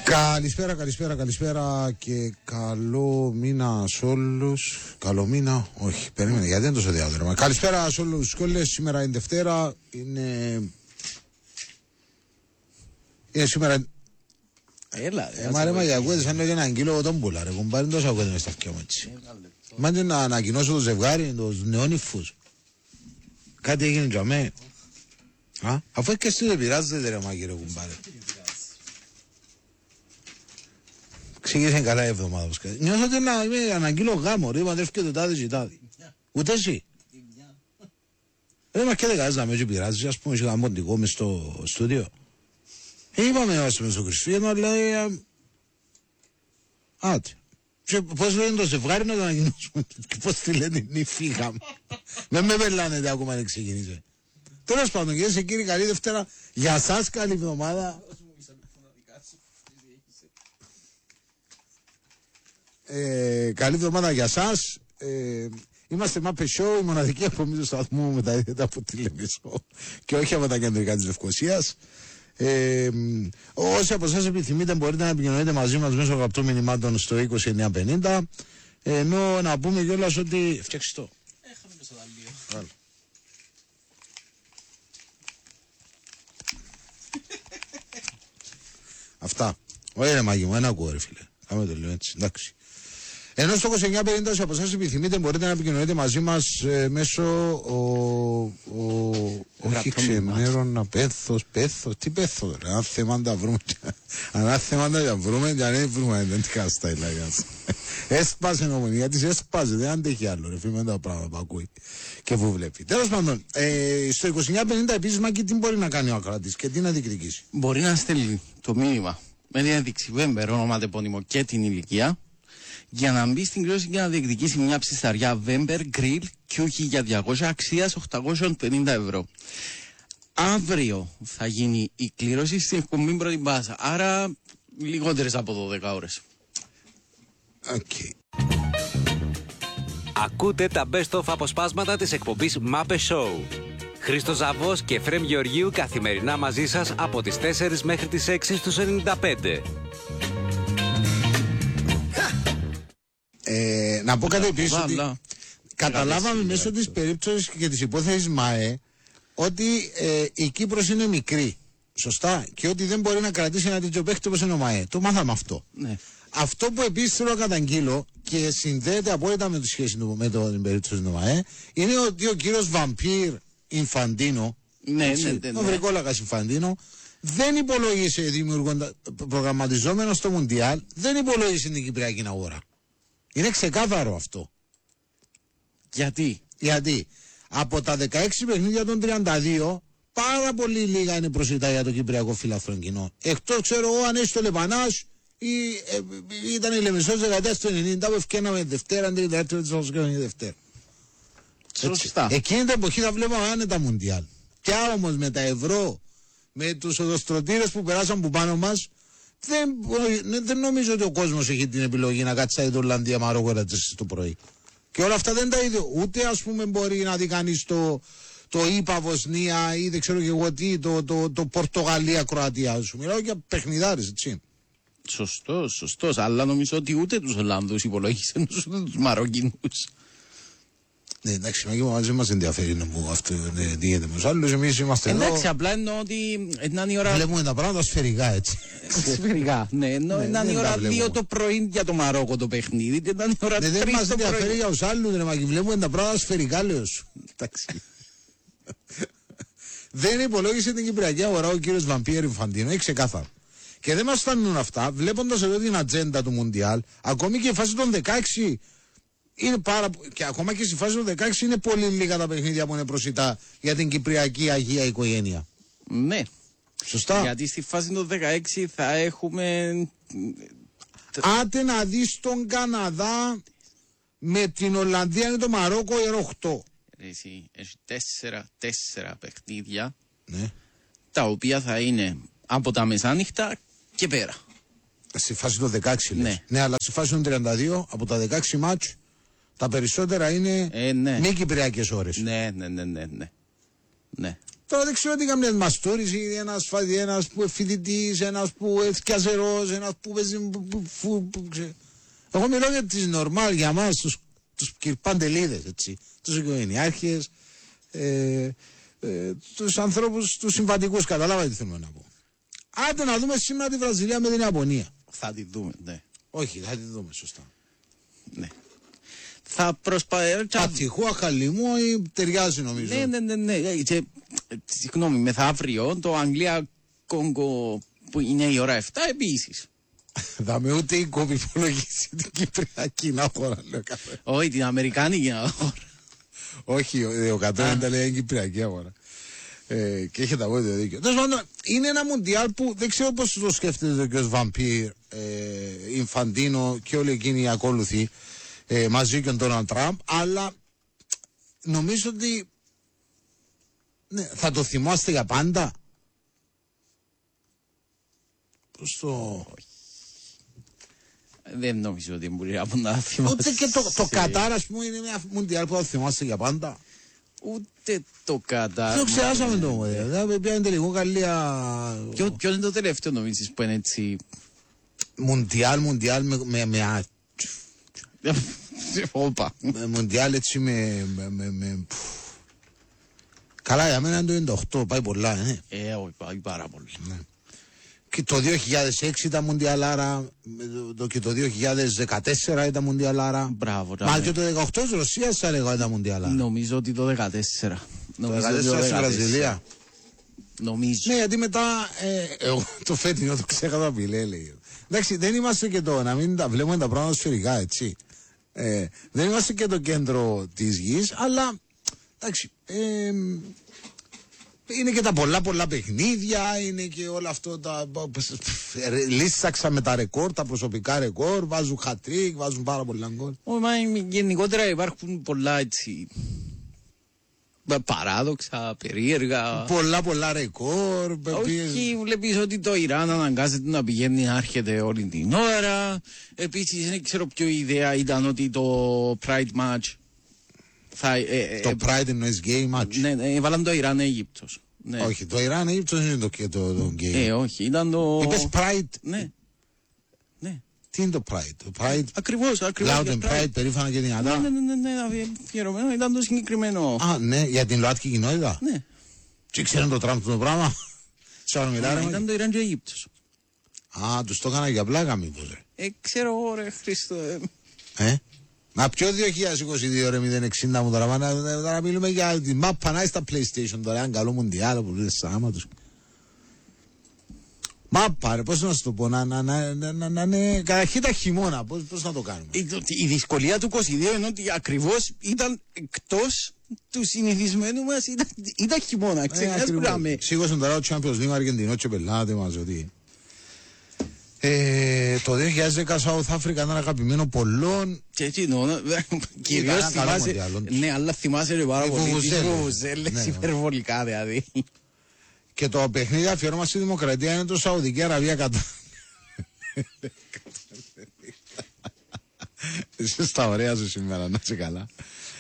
Καλησπέρα και καλό μήνα σε όλους. Καλό μήνα, όχι, περίμενε, γιατί δεν είναι τόσο διάδρομα. Καλησπέρα σε όλους τους σχόλες. Σήμερα είναι Δευτέρα. Είναι σήμερα. Έλα, ρε μαγιακούδες, σαν λέγε έναν κύλο τον πουλά, ρε κουμπάρει τόσο ακούγεται μες στα αυτιά μου έτσι. Μάντε να ανακοινώσω το ζευγάρι, τους νεόνυφους. Κάτι έγινε για μέ. Αφού και εσύ δεν πειράζεται ρε μάγει ρε κουμπάρε. Ξεκίνησε καλά η εβδομάδα. Νιώθω ότι είμαι αναγγείλω γάμο, ρε, μαντεύκε το τάδι και τάδι. Ούτε εσύ. Δεν μας και κανένας να με πειράζεις, ας πούμε, είχε γαμμοντικό μες στο στούντιο. Είπαμε είμαστε μες στο Χριστούγεννο, αλλά... Άτε. Πώς λένε το ζευγάρι να το ανακοινώσουμε και πώς τη λένε η φύγαμε. Δεν με πελάνετε ακόμα να ξεκινήσει. Τέλος πάντων, κυρίες και κύριοι, καλή Δευτέρα. Για σας καλή εβδομάδα. Καλή εβδομάδα για σας. Είμαστε Μάπε Show, η μοναδική εκπομπή του σταθμού με τα ίδια από τηλεμισό και όχι από τα κεντρικά της Λευκωσίας. Όσοι από εσάς επιθυμείτε μπορείτε να επικοινωνείτε μαζί μας μέσω γραπτών μηνυμάτων στο 2950. Ενώ να πούμε κιόλας ότι... Φτιάξεις το. Έχαμε το σαδαλείο. Αυτά. Ωραία ρε μάγι μου, ένα ακούω ρε φίλε. Κάμε το λίγο έτσι, εντάξει. Ενώ στο 2950 όσοι από εσάς επιθυμείτε μπορείτε να επικοινωνείτε μαζί μας μέσω όχι ξεμέρωνα πέθος, τι πέθος ρε, αν θέμα τα βρούμε και αν δεν βρούμε δεν τι κάστα η λαγιάς. Έσπασε η νομονία της, έσπασε, δεν αντέχει άλλο ρε φίλε με τα πράγματα που ακούει και που βλέπει. Τέλος πάντων, στο 2950 επίσης Μάκη τι μπορεί να κάνει ο ακροατής και τι να διεκδικήσει. Μπορεί να στέλνει το μήνυμα με την ένδειξη Βέμπερ, όνομα τεπώνυμο και την ηλικία, για να μπει στην κλήρωση και να διεκδικήσει μια ψισταριά Vember Grill Q1200 αξίας 850 ευρώ. Αύριο θα γίνει η κλήρωση στην εκπομπή πρώτη μπάσα, άρα λιγότερες από 12 ώρες. Okay. Ακούτε τα best of αποσπάσματα της εκπομπής Μάπε Show. Χρήστος Ζαβός και Φρέμ Γεωργίου καθημερινά μαζί σας από τις 4 μέχρι τις 6 στους 95. Να πω κάτι επίσης ότι καταλάβαμε μέσω της περίπτωσης και της υπόθεσης ΜΑΕ ότι η Κύπρος είναι μικρή, σωστά, και ότι δεν μπορεί να κρατήσει ένα τέτοιο παίχτη όπως είναι ο ΜΑΕ. Το μάθαμε αυτό. Ναι. Αυτό που επίσης θέλω να καταγγείλω και συνδέεται απόλυτα με τη σχέση του με την περίπτωση του ΜΑΕ είναι ότι ο κύριος Βαμπύρ Ινφαντίνο, ο βρικόλακας Ινφαντίνο, δεν υπολόγισε προγραμματιζόμενο στο Μουντιάλ, δεν υπολόγισε την Κυπριακή αγορά. Είναι ξεκάθαρο αυτό. Γιατί από τα 16 παιχνίδια των 32 πάρα πολύ λίγα είναι προσιτά για το κυπριακό φιλαθρόν κοινό. Εκτός ξέρω εγώ αν έχει το Λεπανάς ή ήταν η Λεμεσός 14 το 90 που ευκέναμε Δευτέρα, Τρίτη, Δευτέρα. Σωστά. Εκείνη την εποχή θα βλέπαμε άνετα Μουντιάλ. Και όμως με τα ευρώ, με τους οδοστρωτήρες που περάσαν που πάνω μας, δεν νομίζω ότι ο κόσμος έχει την επιλογή να κάτσει στα Ιρλανδία, Μαρόκο, το πρωί. Και όλα αυτά δεν τα είδε. Ούτε ας πούμε μπορεί να δει κανείς το ΙΠΑ Βοσνία ή δεν ξέρω και εγώ τι, το Πορτογαλία, Κροατία. Σου μιλάω για παιχνιδάρες, έτσι. Σωστός. Αλλά νομίζω ότι ούτε τους Ολλανδούς υπολόγισαν, ούτε τους Μαροκινούς. Ναι, εντάξει, μαζί μας ενδιαφέρει να πω αυτό τι γίνεται με τους άλλους, εμείς είμαστε εδώ. Εντάξει, απλά εννοώ ότι ήταν η ώρα... Βλέπουμε τα πράγματα σφαιρικά, έτσι. Σφαιρικά, ναι, ήταν η ώρα 2 το πρωί για το Μαρόκο το παιχνίδι, ήταν η ώρα 3 το πρωί. Δεν μας ενδιαφέρει για τους άλλους, ρε Μάκη, βλέπουμε τα πράγματα σφαιρικά, λέω σου. Εντάξει. Δεν υπολόγισε την Κυπριακή αγορά ο κύριος Βαμπύρ Ινφαντίνο, είναι ξεκάθαρο. Και δεν μας φτάνουν αυτά, βλέποντας εδώ την ατζέντα του Μουντιάλ, ακόμη και η φάση των 16. Είναι και ακόμα και στη φάση του 16 είναι πολύ λίγα τα παιχνίδια που είναι προσιτά για την Κυπριακή Αγία οικογένεια. Ναι. Σωστά. Γιατί στη φάση του 16 θα έχουμε... Άτε να δεις τον Καναδά με την Ολλανδία και το Μαρόκο είναι 8. Εσύ, έχει 4 παιχνίδια, ναι, τα οποία θα είναι από τα μεσάνυχτα και πέρα. Στη φάση του 16 λες. Ναι, αλλά στη φάση του 32 από τα 16 μάτς τα περισσότερα είναι μη κυπριακές ώρες. Ναι. Τώρα δεν ξέρω τι καμιά μαστούριση, ένας που φοιτητής, ένας που κιαζερός, ένας που παίζει. Εγώ μιλάω για τις νορμάλ, για εμάς, τους παντελίδες, έτσι. Τους οικογενειάρχες, τους ανθρώπους, τους συμβατικούς, καταλάβατε τι θέλω να πω. Άντε να δούμε σήμερα τη Βραζιλία με την Ιαπωνία. Θα τη δούμε, ναι. Όχι, θα τη δούμε, σωστά. Ναι. Θα προσπαθήσω. Πατυχού, αχαλιμού, ταιριάζει νομίζω. Ναι. Και, συγγνώμη, μεθαύριο το Αγγλία-Κόγκο που είναι η ώρα 7 επίσης. Θα με ούτε η κόπη υπολογίσει την Κυπριακή αγορά, λέω κάθε. Όχι, την Αμερικάνικη αγορά. Όχι, ο Κατρέντα λέει είναι Κυπριακή αγορά. Και έχετε απόλυτο δίκιο. Τέλος πάντων, είναι ένα μουντιάλ που δεν ξέρω πώς το σκέφτεται ο κ. Βαμπύρ, Ινφαντίνο και όλοι εκείνοι οι ακόλουθοι μαζί και τον Ντόναλντ Τραμπ, αλλά νομίζω ότι ναι, θα το θυμάστε για πάντα. Πώς το... Δεν νομίζω ότι μπορεί να θυμάστε. Ούτε και το Κατάρ, ας πούμε, είναι μια μουντιάλ που θα θυμάστε για πάντα. Ούτε το Κατάρ. Το ξεχάσαμε το μοντιάλ. Πια είναι τελικό καλή. Ποιο είναι το τελευταίο νομίζεις που είναι έτσι. Μουντιάλ με Όπα. Μουντιάλ έτσι με. Καλά, για μένα είναι το 98, πάει πολλά, ναι. Όχι, πάει πάρα πολύ. Ναι. Και το 2006 ήταν μουντιαλάρα, και το 2014 ήταν μουντιαλάρα. Μπράβο. Μα και το 18 της Ρωσίας θα λέγω ήταν μουντιαλάρα. Νομίζω ότι το 14. Το 14 στη Βραζιλία. Νομίζω. Ναι, γιατί μετά εγώ το φέτινο το ξέχασα λέει. Εντάξει, δεν είμαστε και το, να μην τα βλέπουμε τα πράγματα σφαιρικά, έτσι. Δεν είμαστε και το κέντρο της γης, αλλά εντάξει, είναι και τα πολλά παιχνίδια, είναι και όλα αυτό λύσαξα με τα ρεκόρ, τα προσωπικά ρεκόρ, βάζουν χατρίκ, βάζουν πάρα πολλά γκολ. Γενικότερα υπάρχουν πολλά έτσι παράδοξα, περίεργα. Πολλά ρεκόρ. Όχι, βλέπεις ότι το Ιράν αναγκάζεται να πηγαίνει να έρχεται όλη την ώρα. Επίσης, δεν ξέρω ποιο ιδέα ήταν ότι το Pride Match. Το Pride εννοείς gay match. Ναι, βάλαν το Ιράν-Αίγυπτος. Ναι. Όχι, το Ιράν-Αίγυπτος είναι το gay. Όχι, ήταν το... Είπες Pride. Ναι. Τι είναι το Pride? Ακριβώς. Loud and Pride, περήφανα και δυνατά. Ναι, αφιερωμένο ήταν το συγκεκριμένο. Α, ναι, για την ΛΟΑΤΚΙ κοινότητα. Ναι. Τι ξέρουν το Τραμπ το πράγμα. Ήταν το Ιράν και ο Αίγυπτος. Α, τους το έκανα για πλάκα μήπως ρε. Ξέρω εγώ ρε Χρήστο. Μα ποιο 2022 ρε 060 μου τώρα μιλούμε για τη μάπα να στα PlayStation τώρα, ένα καλό μουντιάλ που λες άμα τους. Μάπα ρε, πώς να σου το πω, να είναι καταρχήν τα χειμώνα, πώς να το κάνουμε. Η δυσκολία του 22 είναι ότι ακριβώς ήταν εκτός του συνηθισμένου μας, ήταν χειμώνα, ξεχάσαμε. Σίγωσαν τώρα ο Champions League Αργεντινό και πελάτε μας ότι... Το 2010 South Africa ήταν αγαπημένο πολλών. Και έτσι κυρίως θυμάσαι. Ναι, αλλά θυμάσαι ρε πάρα πολύ τις βουβουζέλες υπερβολικά δηλαδή. Και το παιχνίδι αφιέρωμα στη δημοκρατία είναι το Σαουδική Αραβία κατά. Είσαι στα ωραία σου σήμερα, να είσαι καλά.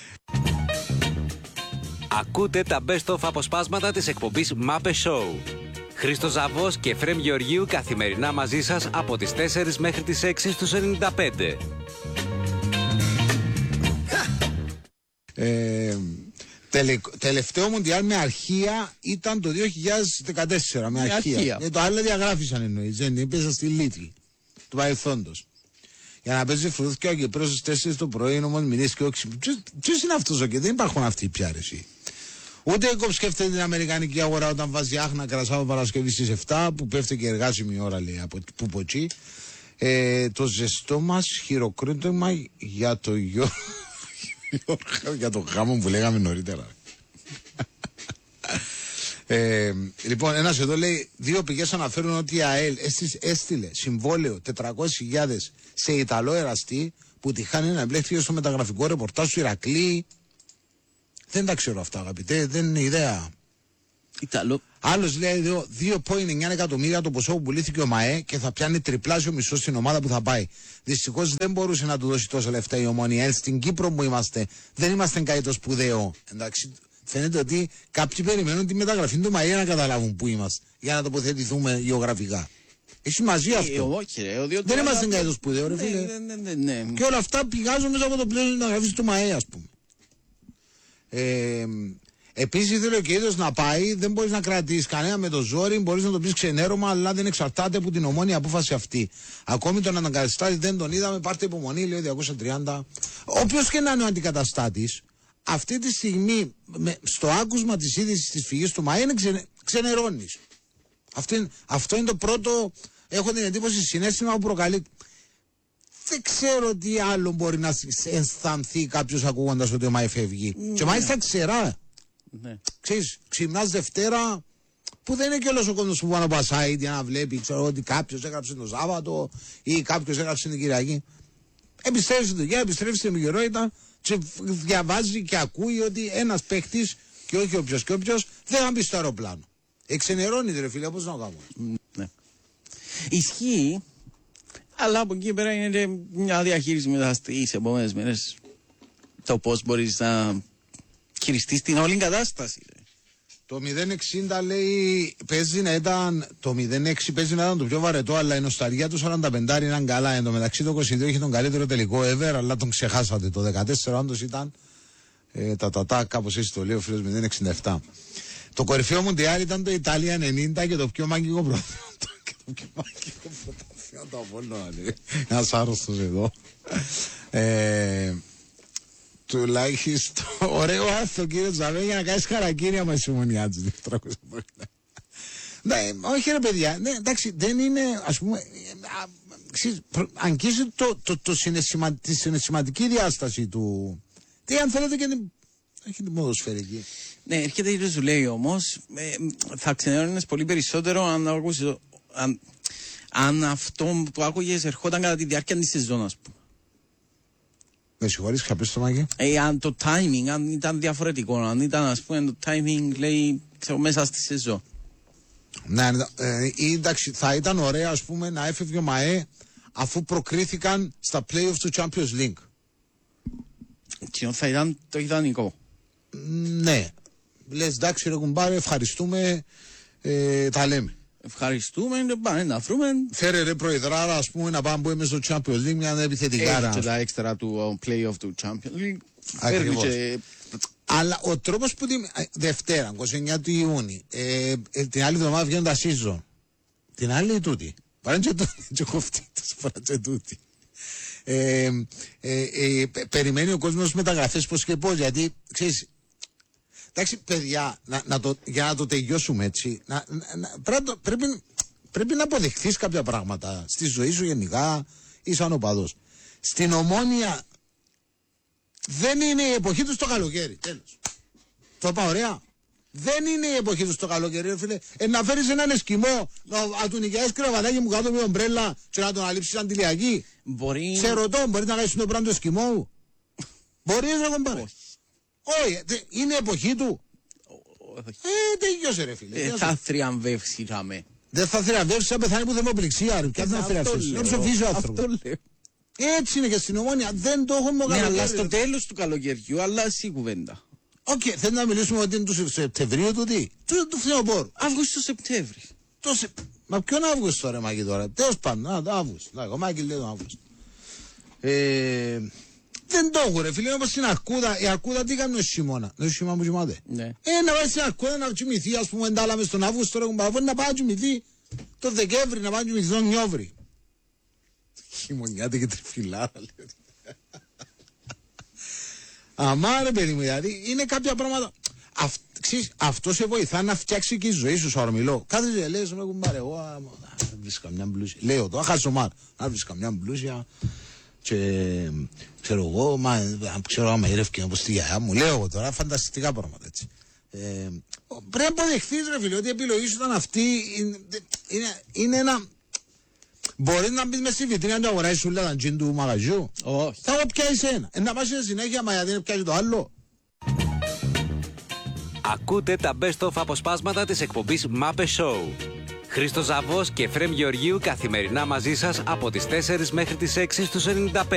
Ακούτε τα best of αποσπάσματα της εκπομπής Μάπε Show. Χρήστος Ζαβός και Εφραίμ Γεωργίου καθημερινά μαζί σας από τις 4 μέχρι τις 6 στους 95. Τελευταίο μουντιάλ με αρχεία ήταν το 2014. Με αρχεία. Το άλλο διαγράφησαν εννοείς. Δεν έπαιζα στη Λίτβη του παρελθόντος. Για να παίζει φρούδια και προς τις 4 το πρωί, όμως μιλήσει και όχι. Ποιος είναι αυτός ο και δεν υπάρχουν αυτοί οι πια ρεσί. Ούτε εγώ σκέφτεται την αμερικανική αγορά όταν βάζει άχνα κρασάβο Παρασκευή στις 7 που πέφτει και εργάσιμη ώρα λέει από που ποτσί. Το ζεστό μας χειροκρότημα για το για το γάμο που λέγαμε νωρίτερα. Λοιπόν, ένας εδώ λέει: δύο πηγές αναφέρουν ότι η ΑΕΛ έστειλε συμβόλαιο 400.000 σε Ιταλό εραστή που τη χάνει να εμπλέχθηκε στο μεταγραφικό ρεπορτάζ του Ηρακλή. Δεν τα ξέρω αυτά, αγαπητέ, δεν είναι ιδέα. Ιταλό. Άλλος λέει 2,9 εκατομμύρια το ποσό που πουλήθηκε ο ΜΑΕ και θα πιάνει τριπλάσιο μισό στην ομάδα που θα πάει. Δυστυχώς δεν μπορούσε να του δώσει τόσα λεφτά η Ομόνια. Στην Κύπρο που είμαστε, δεν είμαστε κάτι το σπουδαίο. Εντάξει, Φαίνεται ότι κάποιοι περιμένουν τη μεταγραφή του Μαΐα να καταλάβουν πού είμαστε, για να τοποθετηθούμε γεωγραφικά. Έχει σημασία αυτό. Δεν είμαστε κάτι το σπουδαίο, ρε φίλε. Ναι. Και όλα αυτά πηγάζουν μέσα από το πλαίσιο της μεταγραφής του Μαΐα, ας πούμε. Επίσης ήθελε ο Κεΐδος να πάει, δεν μπορείς να κρατήσεις κανένα με το ζόρι, μπορείς να το πεις ξενέρωμα, αλλά δεν εξαρτάται από την Ομόνια απόφαση αυτή. Ακόμη τον αντικαταστάτη δεν τον είδαμε, πάρτε υπομονή, λέει 230. Όποιος και να είναι ο αντικαταστάτης, αυτή τη στιγμή, στο άκουσμα της είδησης της φυγής του Μαΐα, είναι ξενερώνεις. Αυτό είναι το πρώτο, έχω την εντύπωση, συναίσθημα που προκαλεί. Δεν ξέρω τι άλλο μπορεί να αισθανθεί κάποιος ακούγοντας ότι ο Μάη φεύγει. Και μάλιστα ξερά. Ναι. Ξέρεις, ξυμνάς Δευτέρα, που δεν είναι και όλος ο κόσμος που πάνω από site για να βλέπει, ξέρω ότι κάποιος έγραψε το Σάββατο ή κάποιος έγραψε την Κυριακή. Επιστρέφει στην δουλειά, επιστρέφει στην επικαιρότητα και διαβάζει και ακούει ότι ένας παίχτης και όχι όποιος και όποιος δεν θα μπει στο αεροπλάνο. Εξενερώνει ρε φίλε, πώς να το κάνουμε. Ναι. Ισχύει, αλλά από εκεί πέρα είναι και μια διαχείριση μετά στις επόμενες μέρες. Το πώς μπορείς να χειριστείς την όλη κατάσταση. Το 060 λέει παίζει να ήταν, το 06 παίζει να ήταν το πιο βαρετό, αλλά η νοσταλγία του 45 ήταν καλά. Εν τω μεταξύ το 22 είχε τον καλύτερο τελικό ever, αλλά τον ξεχάσατε. Το 14 όντως ήταν κάπως έτσι το λέει ο φίλος 067. Το κορυφαίο Μουντιάλ ήταν το Ιταλία 90 και το πιο μαγικό πρωτάθλημα το Απόλλωνα. Ένας άρρωστος εδώ. Τουλάχιστον ωραίο άρθρο κύριε Τζαβέ για να κάνεις χαρακτήρια με συμμονιά τους. Ναι, όχι ρε παιδιά, ναι, εντάξει, δεν είναι, ας πούμε, αγγίζει τη συναισθηματική διάσταση του. Τι αν θέλετε και την ποδοσφαιρική. Ναι, έρχεται και σου λέει όμως, θα ξενέρωνες πολύ περισσότερο αν αυτό που άκουγες ερχόταν κατά τη διάρκεια της σεζόν, ας πούμε. Με συγχωρείς, είχα στο Μάκη. Αν το timing, αν ήταν διαφορετικό, αν ήταν ας πούμε το timing, λέει, ξέρω, μέσα στη σεζόν. Ναι, εντάξει, θα ήταν ωραία ας πούμε να έφευγε ο ΜΑΕ αφού προκρίθηκαν στα play-off του Champions League. Και θα ήταν το ιδανικό. Ναι. Λες εντάξει ρε κουμπάρε, ευχαριστούμε, τα λέμε. Ευχαριστούμε, πάνε να βρούμε. Φέρε ρε προεδράρα ας πούμε να πάμε μέσα στο Champions League μια επιθετικάρα. Και τα έξτρα του play-off του Champions League. Ακριβώς. Αλλά ο τρόπος που την Δευτέρα, 29 του Ιούνιου, την άλλη εβδομάδα βγαίνουν τα season. Την άλλη ή τούτη. Παρά και τούτη, και κοφτή, παρά και τούτη. Περιμένει ο κόσμος μεταγραφές πώς και πώς, γιατί ξέρεις, εντάξει παιδιά, για να το τελειώσουμε έτσι, πρέπει να αποδεχθείς κάποια πράγματα στη ζωή σου γενικά ή σαν οπαδός. Στην Ομόνια δεν είναι η εποχή του στο καλοκαίρι, τέλος. Το είπα ωραία. Δεν είναι η εποχή του στο καλοκαίρι, φίλε. Να φέρεις έναν εσκιμό, να του νοικιάσεις κρεβατάκι μου κάτω με ομπρέλα και να τον αλείψεις αντιλιακή. Μπορεί... Σε ρωτώ, μπορείς να κάνεις το πράγμα του εσκιμό. Μπορείς να τον πάρεις. Όχι, είναι η εποχή του. Τελειώσε ρε φίλε. Θα θριαμβεύσει ράμε. Δεν θα θριαμβεύσει, θα πεθάνει που θερμοπληξία ρε. Ποια θα θριαμβεύσει. Να ψοφίσει ο άνθρωπος. Έτσι είναι και στην Ομόνια. Δεν το έχουμε κάνει. Ναι, αλλά στο τέλος του καλοκαιριού, αλλά εσύ κουβέντα. Οκ, θέλει να μιλήσουμε ότι είναι του Σεπτεμβρίου του τι. Του φθινοπόρου. Αύγουστο-Σεπτέμβρη. Μα ποιον Αύγουστο ρε Μάκη τώρα. Τέλος πάντων, το Αύγουστο. Ο Μάκη λέει τον Αύγουστο. Δεν το έχω ρε φίλε, όπως στην Αρκούδα. Η Αρκούδα τι κάνει ο Σιμώνα. Δεν Σιμώνα που κοιμάται. Να πάει στην Αρκούδα να κοιμηθεί, ας πούμε, εντάλαμε στον Αύγουστο, να πάει να κοιμηθεί το Δεκέμβρη, να πάει να κοιμηθεί τον Νιόβρη. Χειμωνιάται και τριφυλάρα, λέει. Αμά ρε παιδί μου, δηλαδή είναι κάποια πράγματα. Αυτό σε βοηθά να φτιάξει και η ζωή σου, Σαρμιλό. Κάθε λέει, με έχουν πάρει εγώ, να βρεις καμιά μπλούσια. Λέω το, αχασομάρ, να βρεις καμιά μπλούσια. Και ξέρω εγώ, ξέρω άμα ήρευκε όπως τη γιαγιά μου. Λέω εγώ τώρα, φανταστικά πράγματα έτσι. Πρέπει να αποδεχθείς ρε φίλε, ότι η επιλογή σου ήταν αυτή. Είναι ένα... Μπορεί να μπεις μες στη βιτρίνα να αγοράσεις όλα τα τζιν του μαγαζιού. Όχι. Θα πιάσεις ένα. Να πας σε συνέχεια, μα γιατί δεν πιάσεις το άλλο. Ακούτε τα best of αποσπάσματα της εκπομπής Μάπε Show. Χρήστος Ζαβός και Φρέμ Γεωργίου καθημερινά μαζί σας από τις 4 μέχρι τις 6 στους 95.